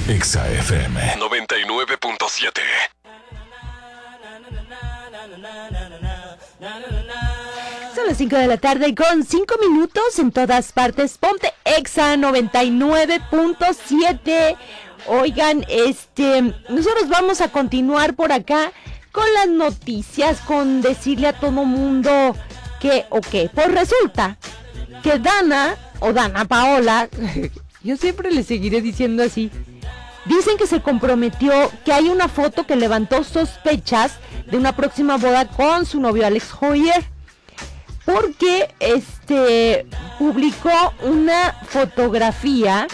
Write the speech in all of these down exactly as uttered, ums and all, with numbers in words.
Exa F M noventa y nueve punto siete. Son las cinco de la tarde con cinco minutos en todas partes. Ponte Exa noventa y nueve punto siete. Oigan, este, nosotros vamos a continuar por acá con las noticias, con decirle a todo mundo que, ok, pues resulta que Dana, o Dana Paola, yo siempre le seguiré diciendo así, dicen que se comprometió, que hay una foto que levantó sospechas de una próxima boda con su novio Alex Joyer, porque este publicó una fotografía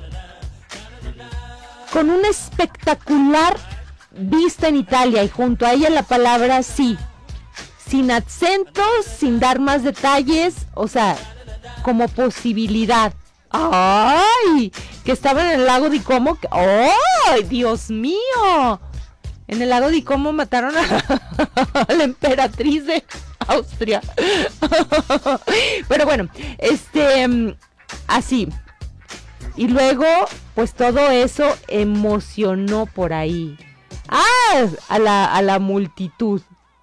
con una espectacular vista en Italia y junto a ella la palabra sí, sin acentos, sin dar más detalles, o sea, como posibilidad. ¡Ay! Que estaba en el lago de Como. ¡Ay, Dios mío! En el lago de Como mataron a, a la emperatriz de Austria. Pero bueno, este, así. Y luego, pues todo eso emocionó por ahí. ¡Ah! A la, a la multitud.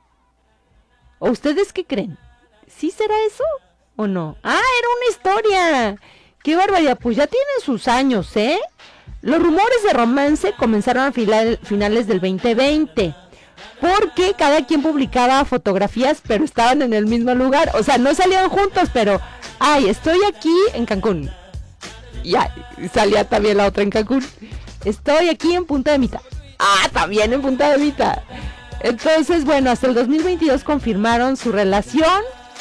¿O ustedes qué creen? ¿Sí será eso o no? ¡Ah, era una historia! ¡Qué barbaridad! Pues ya tienen sus años, ¿eh? Los rumores de romance comenzaron a final, finales del veinte veinte. Porque cada quien publicaba fotografías, pero estaban en el mismo lugar. O sea, no salían juntos, pero... ¡Ay, estoy aquí en Cancún! Y ay, salía también la otra en Cancún. Estoy aquí en Punta de Mita. ¡Ah, también en Punta de Mita! Entonces, bueno, hasta el dos mil veintidós confirmaron su relación.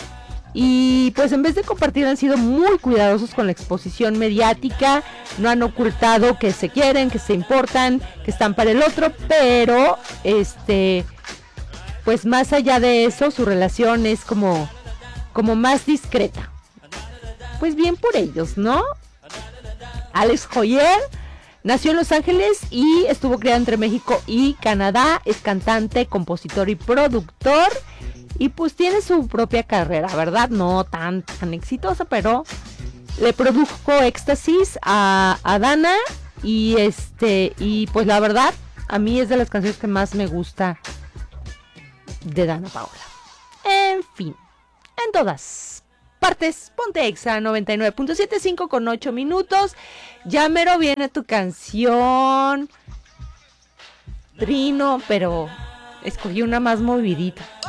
Y pues en vez de compartir han sido muy cuidadosos con la exposición mediática, no han ocultado que se quieren, que se importan, que están para el otro, pero este, pues más allá de eso, su relación es como, como más discreta. Pues bien por ellos, ¿no? Alex Joyer nació en Los Ángeles y estuvo criado entre México y Canadá, es cantante, compositor y productor. Y pues tiene su propia carrera, ¿verdad? No tan, tan exitosa, pero le produjo Éxtasis a, a Dana. Y este, y pues la verdad, a mí es de las canciones que más me gusta de Dana Paola. En fin, en todas partes, ponte Exa noventa y nueve punto setenta y cinco con ocho minutos. Ya mero viene tu canción, Trino, pero escogí una más movidita.